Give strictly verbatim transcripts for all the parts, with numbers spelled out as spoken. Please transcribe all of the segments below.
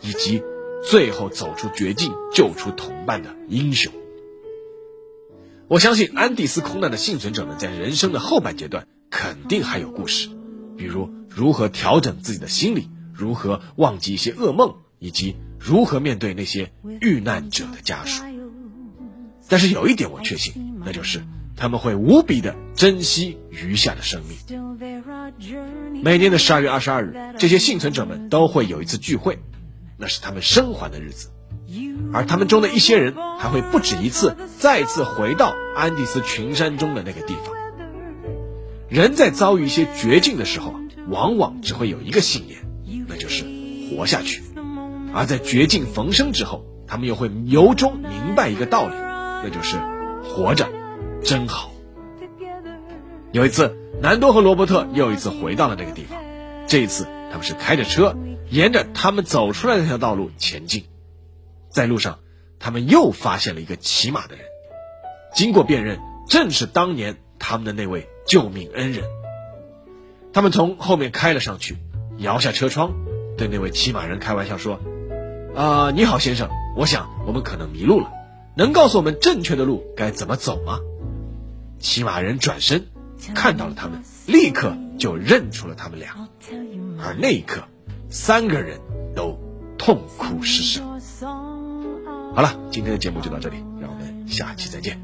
以及最后走出绝境救出同伴的英雄。我相信安第斯空难的幸存者们在人生的后半阶段肯定还有故事，比如如何调整自己的心理，如何忘记一些噩梦，以及如何面对那些遇难者的家属。但是有一点我确信，那就是他们会无比的珍惜余下的生命。每年的十二月二十二日，这些幸存者们都会有一次聚会，那是他们生还的日子，而他们中的一些人还会不止一次再次回到安第斯群山中的那个地方。人在遭遇一些绝境的时候，往往只会有一个信念，那就是活下去。而在绝境逢生之后，他们又会由衷明白一个道理，那就是活着真好。有一次，南多和罗伯特又一次回到了那个地方，这一次他们是开着车沿着他们走出来的那条道路前进。在路上，他们又发现了一个骑马的人，经过辨认，正是当年他们的那位救命恩人。他们从后面开了上去，摇下车窗，对那位骑马人开玩笑说：啊、呃，你好先生，我想我们可能迷路了，能告诉我们正确的路该怎么走吗？骑马人转身看到了他们，立刻就认出了他们俩，而那一刻三个人都痛哭失声。好了，今天的节目就到这里，让我们下期再见。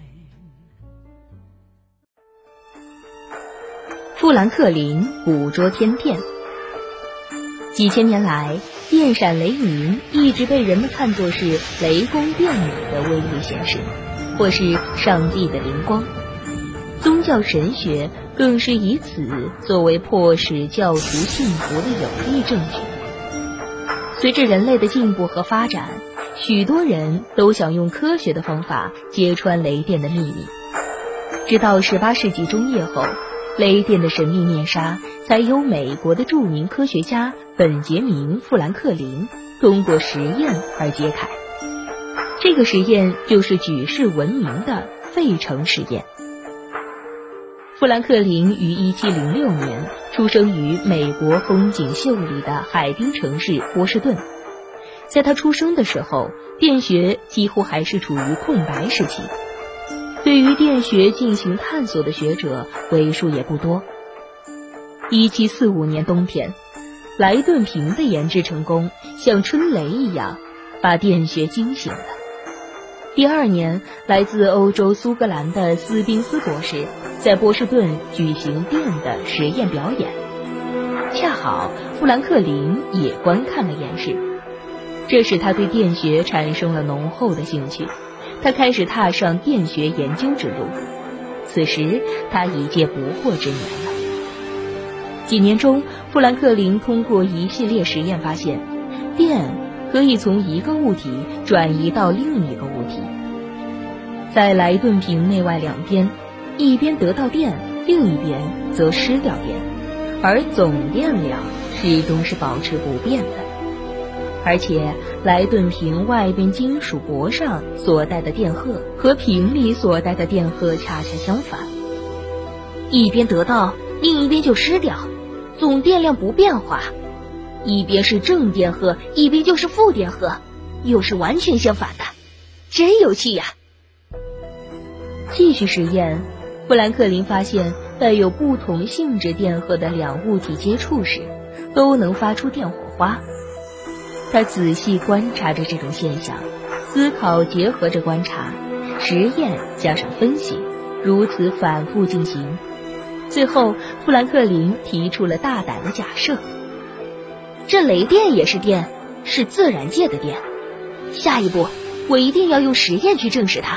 富兰克林捕捉天电。几千年来，电闪雷鸣一直被人们看作是雷公电母的威力显示，或是上帝的灵光。宗教神学更是以此作为迫使教徒信服的有力证据。随着人类的进步和发展，许多人都想用科学的方法揭穿雷电的秘密。直到十八世纪中叶后，雷电的神秘面纱才由美国的著名科学家本杰明·富兰克林通过实验而揭开。这个实验就是举世闻名的费城实验。富兰克林于一七零六年出生于美国风景秀丽的海滨城市波士顿。在他出生的时候，电学几乎还是处于空白时期，对于电学进行探索的学者为数也不多。一七四五年冬天，莱顿瓶的研制成功，像春雷一样把电学惊醒了。第二年，来自欧洲苏格兰的斯宾斯博士在波士顿举行电的实验表演，恰好富兰克林也观看了演示，这使他对电学产生了浓厚的兴趣。他开始踏上电学研究之路，此时他已届不惑之年了。几年中，富兰克林通过一系列实验发现，电可以从一个物体转移到另一个物体。在莱顿瓶内外两边，一边得到电，另一边则失掉电，而总电量始终是保持不变的。而且莱顿瓶外边金属箔上所带的电荷和瓶里所带的电荷恰恰相反，一边得到，另一边就失掉，总电量不变化。一边是正电荷，一边就是负电荷，又是完全相反的，真有趣呀！继续实验，富兰克林发现带有不同性质电荷的两物体接触时，都能发出电火花。他仔细观察着这种现象，思考结合着观察，实验加上分析，如此反复进行。最后，富兰克林提出了大胆的假设：这雷电也是电，是自然界的电。下一步，我一定要用实验去证实它。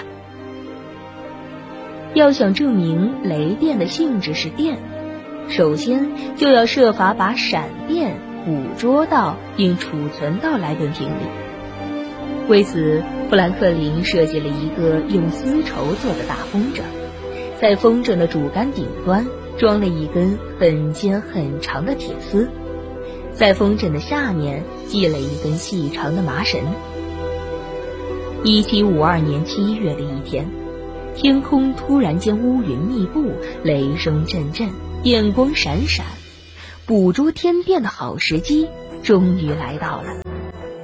要想证明雷电的性质是电，首先就要设法把闪电捕捉到并储存到莱顿瓶里。为此，富兰克林设计了一个用丝绸做的大风筝，在风筝的主杆顶端装了一根很尖很长的铁丝，在风筝的下面系了一根细长的麻绳。一七五二年七月的一天，天空突然间乌云密布，雷声阵阵，电光闪闪，捕捉天电的好时机终于来到了。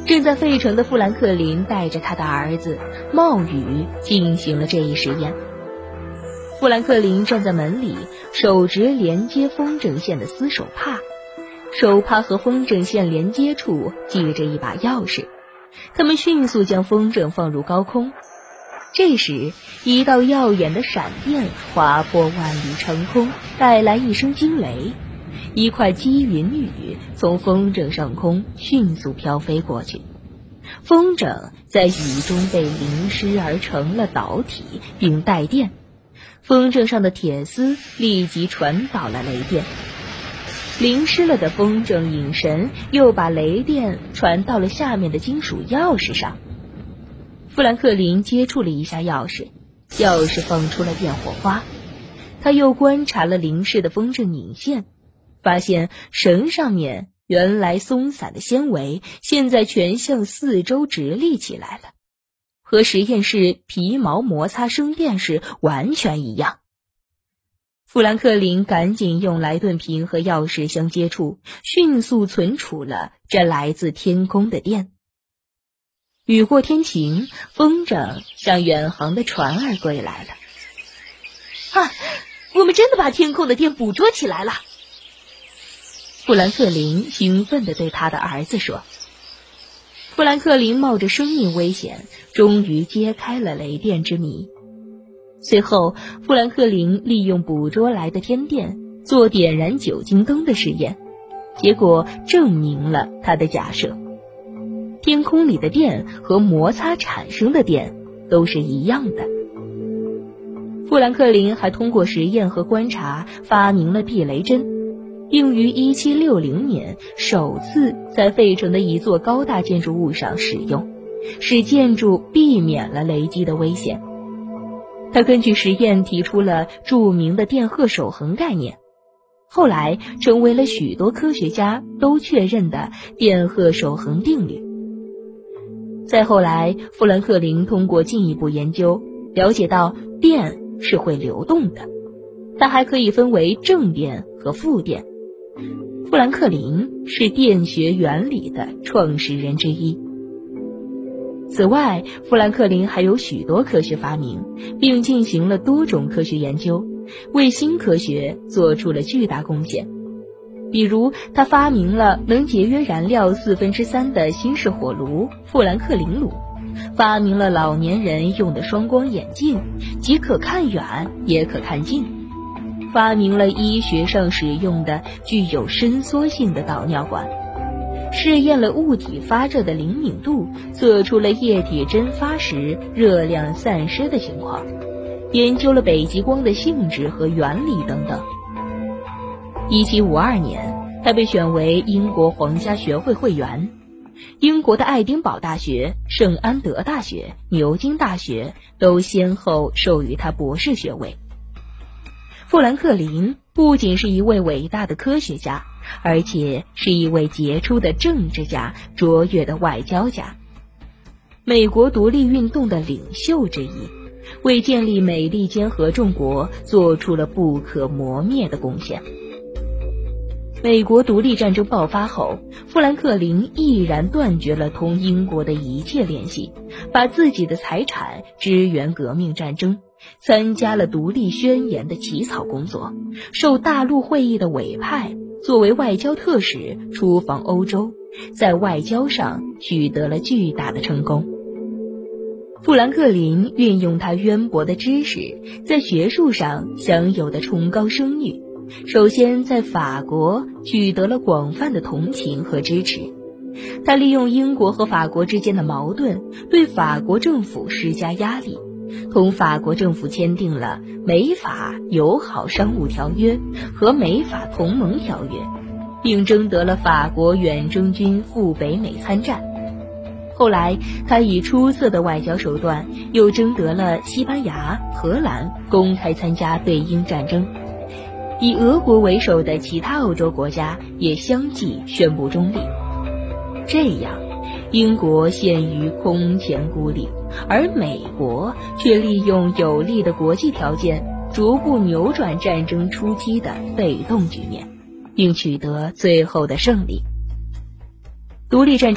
正在费城的富兰克林带着他的儿子冒雨进行了这一实验。富兰克林站在门里，手执连接风筝线的丝手帕，手帕和风筝线连接处系着一把钥匙。他们迅速将风筝放入高空。这时，一道耀眼的闪电划破万里长空，带来一声惊雷，一块积云雨从风筝上空迅速飘飞过去，风筝在雨中被淋湿而成了导体并带电，风筝上的铁丝立即传导了雷电，淋湿了的风筝引神又把雷电传到了下面的金属钥匙上。富兰克林接触了一下钥匙，钥匙放出了电火花。他又观察了淋湿的风筝引线，发现绳上面原来松散的纤维现在全向四周直立起来了，和实验室皮毛摩擦生电时完全一样。富兰克林赶紧用莱顿瓶和钥匙相接触，迅速存储了这来自天空的电。雨过天晴，风筝像远航的船儿归来了。啊，我们真的把天空的电捕捉起来了！富兰克林兴奋地对他的儿子说。富兰克林冒着生命危险，终于揭开了雷电之谜。随后，富兰克林利用捕捉来的天电做点燃酒精灯的实验，结果证明了他的假设。天空里的电和摩擦产生的电都是一样的。富兰克林还通过实验和观察发明了避雷针，并于一七六零年首次在费城的一座高大建筑物上使用，使建筑避免了雷击的危险。他根据实验提出了著名的电荷守恒概念，后来成为了许多科学家都确认的电荷守恒定律。再后来，富兰克林通过进一步研究，了解到电是会流动的，它还可以分为正电和负电。富兰克林是电学原理的创始人之一。此外，富兰克林还有许多科学发明，并进行了多种科学研究，为新科学做出了巨大贡献。比如，他发明了能节约燃料四分之三的新式火炉富兰克林炉，发明了老年人用的双光眼镜，既可看远也可看近，发明了医学上使用的具有伸缩性的导尿管，试验了物体发热的灵敏度，测出了液体蒸发时热量散失的情况，研究了北极光的性质和原理等等。一七五二年，他被选为英国皇家学会会员。英国的爱丁堡大学、圣安德大学、牛津大学都先后授予他博士学位。富兰克林不仅是一位伟大的科学家，而且是一位杰出的政治家、卓越的外交家，美国独立运动的领袖之一，为建立美利坚合众国做出了不可磨灭的贡献。美国独立战争爆发后，富兰克林毅然断绝了同英国的一切联系，把自己的财产支援革命战争，参加了独立宣言的起草工作，受大陆会议的委派，作为外交特使出访欧洲，在外交上取得了巨大的成功。富兰克林运用他渊博的知识，在学术上享有的崇高声誉，首先在法国取得了广泛的同情和支持。他利用英国和法国之间的矛盾，对法国政府施加压力，同法国政府签订了美法友好商务条约和美法同盟条约，并征得了法国远征军赴北美参战。后来，他以出色的外交手段，又征得了西班牙、荷兰公开参加对英战争。以俄国为首的其他欧洲国家也相继宣布中立。这样，英国陷于空前孤立，而美国却利用有利的国际条件，逐步扭转战争初期的被动局面，并取得最后的胜利。独立战争